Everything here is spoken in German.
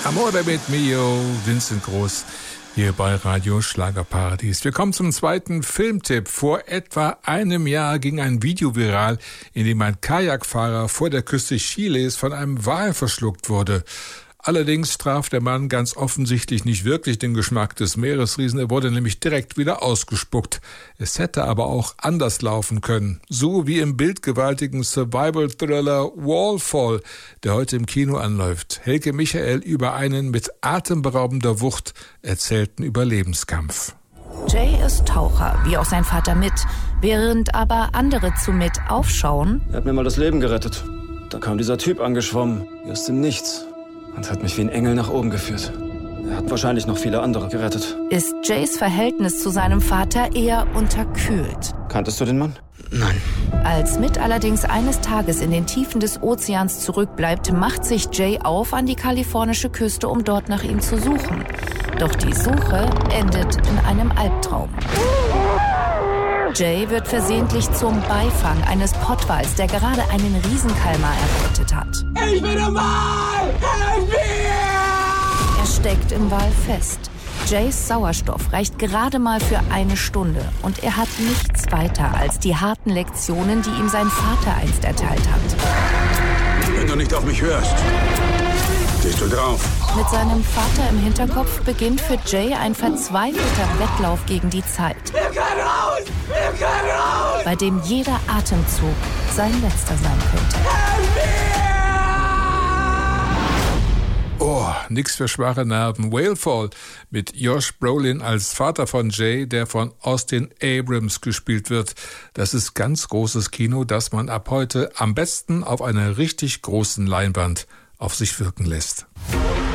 Amore mit mio, Vincent Groß, hier bei Radio Schlagerparadies. Wir kommen zum zweiten Filmtipp. Vor etwa einem Jahr ging ein Video viral, in dem ein Kajakfahrer vor der Küste Chiles von einem Wal verschluckt wurde. Allerdings traf der Mann ganz offensichtlich nicht wirklich den Geschmack des Meeresriesen. Er wurde nämlich direkt wieder ausgespuckt. Es hätte aber auch anders laufen können. So wie im bildgewaltigen Survival-Thriller Wallfall, der heute im Kino anläuft. Helge Michael über einen mit atemberaubender Wucht erzählten Überlebenskampf. Jay ist Taucher, wie auch sein Vater mit. Während aber andere zu mit aufschauen... Er hat mir mal das Leben gerettet. Da kam dieser Typ angeschwommen, wie aus dem Nichts. Und hat mich wie ein Engel nach oben geführt. Er hat wahrscheinlich noch viele andere gerettet. Ist Jays Verhältnis zu seinem Vater eher unterkühlt. Kanntest du den Mann? Nein. Als Mitt allerdings eines Tages in den Tiefen des Ozeans zurückbleibt, macht sich Jay auf an die kalifornische Küste, um dort nach ihm zu suchen. Doch die Suche endet in einem Albtraum. Jay wird versehentlich zum Beifang eines Pottwals, der gerade einen Riesenkalmar erbeutet hat. Ich bin im Wal! Helf mir! Er steckt im Wal fest. Jays Sauerstoff reicht gerade mal für eine Stunde und er hat nichts weiter als die harten Lektionen, die ihm sein Vater einst erteilt hat. Wenn du nicht auf mich hörst, stehst du drauf. Mit seinem Vater im Hinterkopf beginnt für Jay ein verzweifelter Wettlauf gegen die Zeit. Wir können raus! Wir können raus! Bei dem jeder Atemzug sein letzter sein könnte. Helf mir! Oh, nix für schwache Nerven. Whalefall mit Josh Brolin als Vater von Jay, der von Austin Abrams gespielt wird. Das ist ganz großes Kino, das man ab heute am besten auf einer richtig großen Leinwand auf sich wirken lässt.